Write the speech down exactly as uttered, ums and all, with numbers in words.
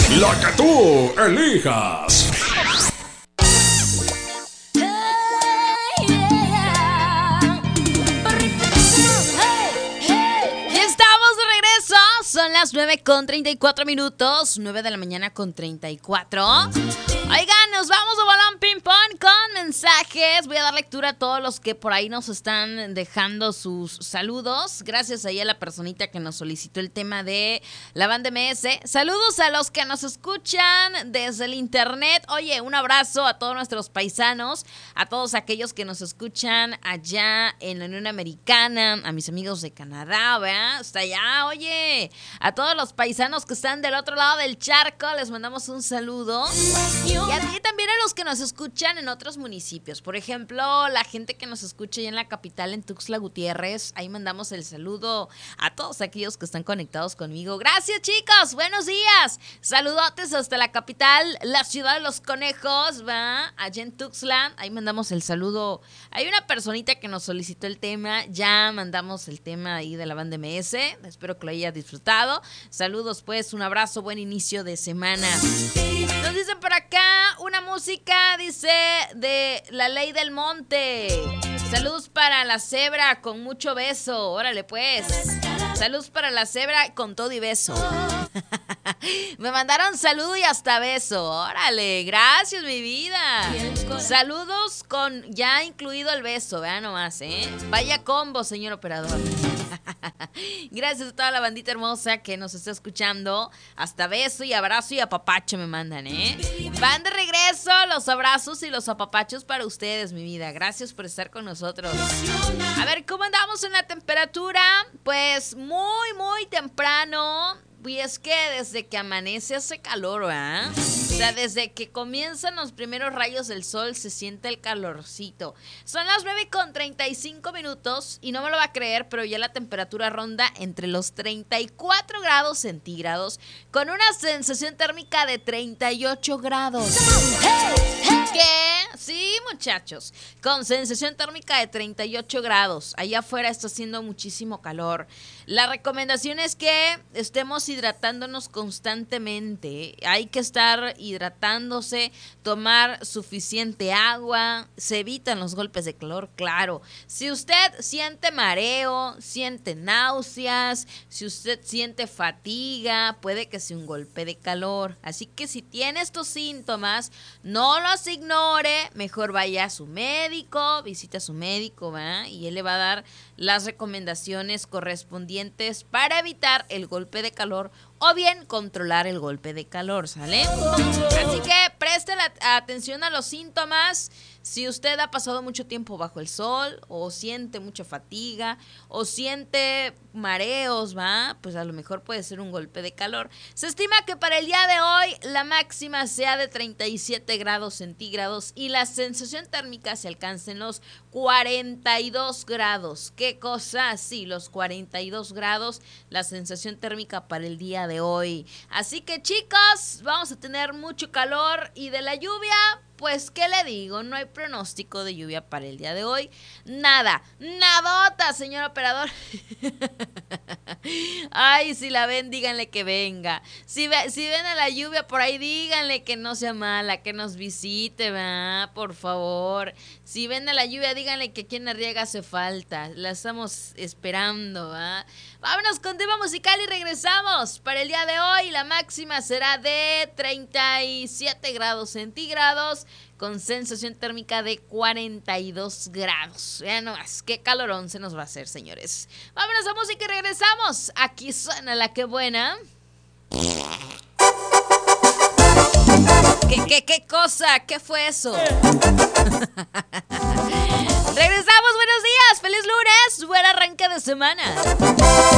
La que tú elijas. Son las nueve con treinta y cuatro minutos, nueve de la mañana con treinta y cuatro. Oigan, nos vamos de balón ping pong con mensajes. Voy a dar lectura a todos los que por ahí nos están dejando sus saludos. Gracias ahí a la personita que nos solicitó el tema de la banda M S. Saludos a los que nos escuchan desde el internet. Oye, un abrazo a todos nuestros paisanos, a todos aquellos que nos escuchan allá en la Unión Americana, a mis amigos de Canadá, ¿verdad? Hasta allá, oye. A todos los paisanos que están del otro lado del charco, les mandamos un saludo. Y a ti también a los que nos escuchan en otros municipios. Por ejemplo, la gente que nos escucha ya en la capital, en Tuxtla Gutiérrez. Ahí mandamos el saludo a todos aquellos que están conectados conmigo. Gracias, chicos. Buenos días. Saludotes hasta la capital, la ciudad de los conejos, ¿va? Allá en Tuxtla. Ahí mandamos el saludo. Hay una personita que nos solicitó el tema. Ya mandamos el tema ahí de la banda M S. Espero que lo haya disfrutado. Saludos, pues. Un abrazo. Buen inicio de semana. Nos dicen por acá una música, dice, de La Ley del Monte. Saludos para la cebra con mucho beso. Órale, pues. Saludos para la cebra con todo y beso. Me mandaron saludo y hasta beso. Órale, gracias, mi vida. Saludos con ya incluido el beso. Vean nomás, ¿eh? Vaya combo, señor operador. Gracias a toda la bandita hermosa que nos está escuchando. Hasta beso y abrazo y apapacho me mandan, ¿eh? Van de regreso los abrazos y los apapachos para ustedes, mi vida. Gracias por estar con nosotros. A ver, ¿cómo andamos en la temperatura? Pues muy, muy temprano. Y es que desde que amanece hace calor, ¿verdad? O sea, desde que comienzan los primeros rayos del sol se siente el calorcito. Son las nueve con treinta y cinco minutos y no me lo va a creer, pero ya la temperatura ronda entre los treinta y cuatro grados centígrados con una sensación térmica de treinta y ocho grados. ¿Qué? Sí, muchachos, con sensación térmica de treinta y ocho grados. Allá afuera está haciendo muchísimo calor. La recomendación es que estemos hidratándonos constantemente. Hay que estar hidratándose, tomar suficiente agua, se evitan los golpes de calor, claro. Si usted siente mareo, siente náuseas, si usted siente fatiga, puede que sea un golpe de calor. Así que si tiene estos síntomas, no los ignore, mejor vaya a su médico, visita a su médico, ¿va? Y él le va a dar las recomendaciones correspondientes para evitar el golpe de calor o bien controlar el golpe de calor, ¿sale? Así que preste la atención a los síntomas. Si usted ha pasado mucho tiempo bajo el sol o siente mucha fatiga o siente mareos, ¿va? Pues a lo mejor puede ser un golpe de calor. Se estima que para el día de hoy la máxima sea de treinta y siete grados centígrados y la sensación térmica se alcanza en los cuarenta y dos grados. ¿Qué cosa? Sí, los cuarenta y dos grados, la sensación térmica para el día de hoy. Así que, chicos, vamos a tener mucho calor y de la lluvia, pues, ¿qué le digo? No hay pronóstico de lluvia para el día de hoy. Nada, nadota, señor operador. Ay, si la ven, díganle que venga. Si, ve, si ven a la lluvia por ahí, díganle que no sea mala, que nos visite, ¿verdad? Por favor. Si ven a la lluvia, díganle que aquí en Arriaga hace falta. La estamos esperando, ¿verdad? Vámonos con tema musical y regresamos. Para el día de hoy, la máxima será de treinta y siete grados centígrados con sensación térmica de cuarenta y dos grados. Vean nomás, qué calorón se nos va a hacer, señores. Vámonos a música y regresamos. Aquí suena la que buena. ¿Qué, qué, qué cosa? ¿Qué fue eso? Regresamos, buenos días, feliz lunes, buen arranque de semana.